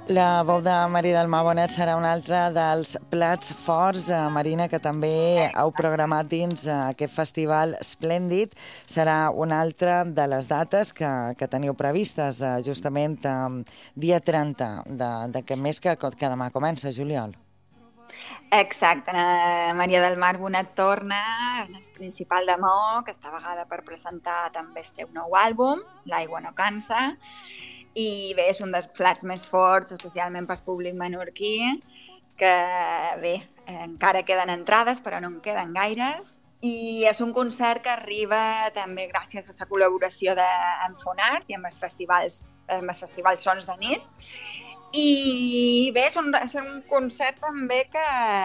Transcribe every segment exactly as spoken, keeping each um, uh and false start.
La bou de Maria del Mar Bonet serà un altre dels plats forts, eh, Marina, que també heu programat dins eh, aquest festival esplèndid. Serà una altra de les dates que, que teniu previstes, eh, justament eh, dia trenta d'aquest mes que, que demà comença, juliol. Exacte, la Maria del Mar Bonet torna, el principal de Maó, aquesta vegada per presentar també el seu nou àlbum, L'aigua no cansa, i bé, és un dels plats més forts, especialment pel públic menorquí, que bé, encara queden entrades, però no en queden gaires, i és un concert que arriba també gràcies a la col·laboració amb Fonart i amb els festivals, amb els festivals Sons de Nit. I bé, és un, és un concert també que,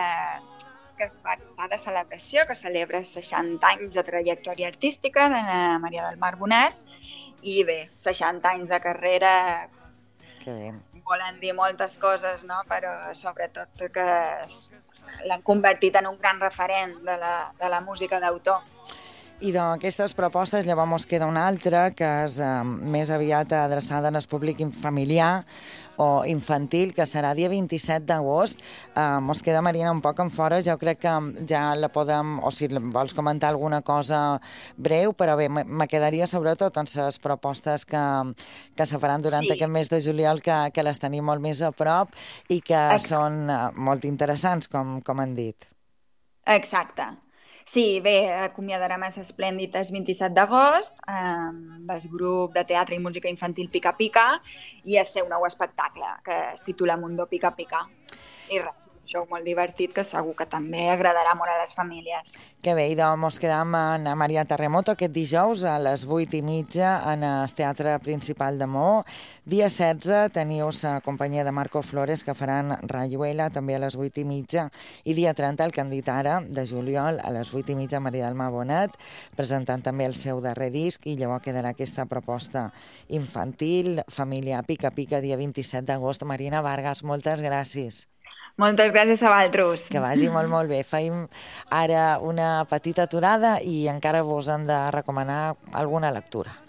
que fa està de celebració, que celebra seixanta anys de trajectòria artística de Maria del Mar Bonet, i bé, seixanta anys de carrera que bé. Volen dir moltes coses, no? Però sobretot que l'han convertit en un gran referent de la, de la música d'autor. I d'aquestes propostes llavors mos queda una altra que és eh, més aviat adreçada al públic familiar o infantil, que serà dia vint-i-set d'agost. Eh, mos queda, Marina, un poc en fora, jo crec que ja la podem, o si vols comentar alguna cosa breu, però bé, me quedaria sobretot en les propostes que, que se faran durant sí. aquest mes de juliol, que, que les tenim molt més a prop i que Exacte. són molt interessants, com, com han dit. Exacte. Sí, bé, acomiadarem a l'Esplèndid el vint-i-set d'agost amb el grup de teatre i música infantil Pica Pica i el seu nou espectacle, que es titula Mundo Pica Pica. I res, un show molt divertit que segur que també agradarà molt a les famílies. Que bé, i doncs mos quedam en Maria Terremoto aquest dijous a les vuit i mitja en el Teatre Principal de Maó. Dia setze teniu la companyia de Marco Flores que faran Rayuela també a les vuit i mitja, i dia trenta el Candit Ara de juliol a les vuit i mitja Maria del Mar Bonet, presentant també el seu darrer disc, i llavors quedarà aquesta proposta infantil, família Pica Pica, dia vint-i-set d'agost. Marina Vargas, moltes gràcies. Moltes gràcies a vosaltres. Que vagi molt, molt bé. Faim ara una petita aturada i encara vos hem de recomanar alguna lectura.